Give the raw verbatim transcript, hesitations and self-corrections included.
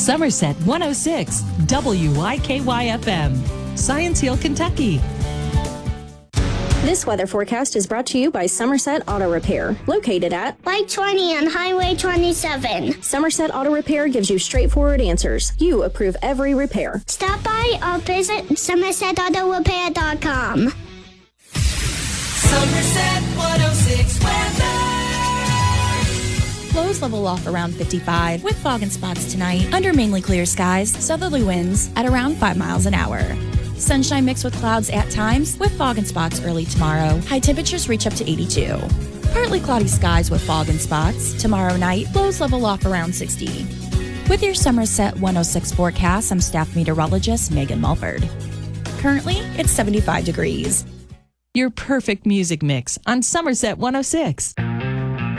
Somerset one oh six, W Y K Y F M, Science Hill, Kentucky. This weather forecast is brought to you by Somerset Auto Repair, located at Light twenty on Highway twenty-seven. Somerset Auto Repair gives you straightforward answers. You approve every repair. Stop by or visit somerset auto repair dot com. Somerset one oh six weather. Lows level off around fifty-five with fog and spots tonight. Under mainly clear skies, southerly winds at around five miles an hour. Sunshine mixed with clouds at times with fog and spots early tomorrow. High temperatures reach up to eighty-two. Partly cloudy skies with fog and spots. Tomorrow night, lows level off around sixty. With your Somerset one oh six forecast, I'm staff meteorologist Megan Mulford. Currently, it's seventy-five degrees. Your perfect music mix on Somerset one oh six.